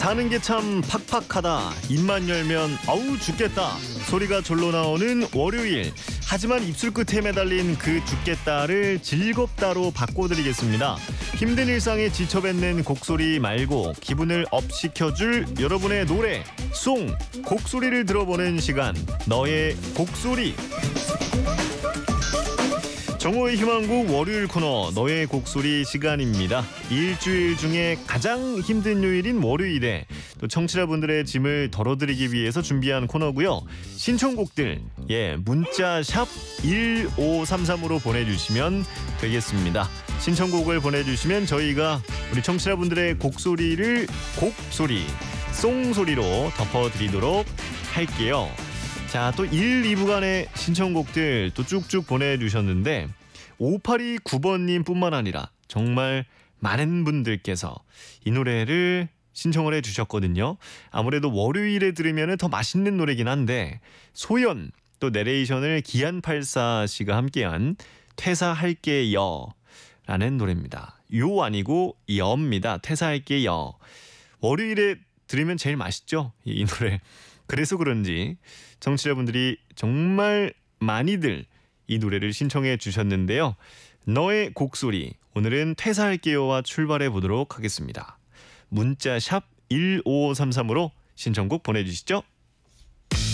사는 게 참 팍팍하다. 입만 열면 아우 죽겠다 소리가 절로 나오는 월요일. 하지만 입술 끝에 매달린 그 죽겠다를 즐겁다로 바꿔드리겠습니다. 힘든 일상에 지쳐뱉는 곡소리 말고 기분을 업시켜줄 여러분의 노래 송 곡소리를 들어보는 시간, 너의 곡소리. 정호의 희망곡 월요일 코너 너의 곡소리 시간입니다. 일주일 중에 가장 힘든 요일인 월요일에 또 청취자분들의 짐을 덜어드리기 위해서 준비한 코너고요. 신청곡들 문자 샵 1533으로 보내주시면 되겠습니다. 신청곡을 보내주시면 저희가 우리 청취자분들의 곡소리를 곡소리, 송소리로 덮어드리도록 할게요. 자, 또 1, 2부간의 신청곡들 또 쭉쭉 보내주셨는데 5829번님 뿐만 아니라 정말 많은 분들께서 이 노래를 신청을 해주셨거든요. 아무래도 월요일에 들으면 더 맛있는 노래긴 한데 소연 또 내레이션을 기안84씨가 함께한 퇴사할게요 라는 노래입니다. 요 아니고 여입니다. 퇴사할게요. 월요일에 들으면 제일 맛있죠? 이 노래. 그래서 그런지 청취자분들이 정말 많이들 이 노래를 신청해 주셨는데요. 너의 곡소리, 오늘은 퇴사할게요와 출발해 보도록 하겠습니다. 문자 샵 1533으로 신청곡 보내주시죠.